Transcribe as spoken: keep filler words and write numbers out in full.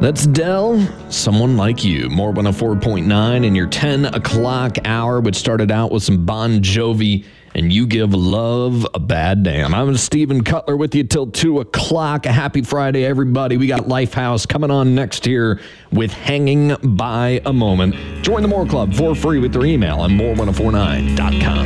That's Dell, Someone Like You. More one oh four point nine in your ten o'clock hour, which started out with some Bon Jovi and You Give Love a Bad Damn. I'm Steven Cutler with you till two o'clock. A happy Friday, everybody. We got Lifehouse coming on next year with Hanging by a Moment. Join the More Club for free with their email on more ten forty-nine dot com.